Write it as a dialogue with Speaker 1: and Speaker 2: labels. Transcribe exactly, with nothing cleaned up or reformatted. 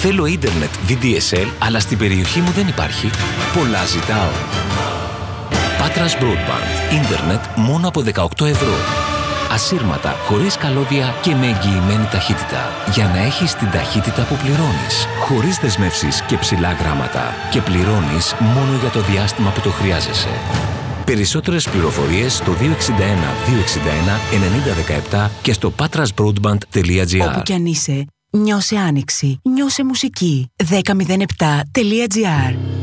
Speaker 1: Θέλω ίντερνετ βι ντι ες ελ, αλλά στην περιοχή μου δεν υπάρχει. Πολλά ζητάω. Πάτρας Broadband. Ίντερνετ μόνο από δεκαοκτώ ευρώ. Ασύρματα, χωρίς καλώδια και με εγγυημένη ταχύτητα. Για να έχεις την ταχύτητα που πληρώνεις. Χωρίς δεσμεύσεις και ψηλά γράμματα. Και πληρώνεις μόνο για το διάστημα που το χρειάζεσαι. Περισσότερες πληροφορίες στο δύο έξι ένα δύο έξι ένα ενενήντα δεκαεπτά και στο patrasbroadband τελεία τζι άρ.
Speaker 2: Όπου κι αν είσαι, νιώσε άνοιξη, νιώσε μουσική. δέκα μηδέν επτά τελεία τζι άρ.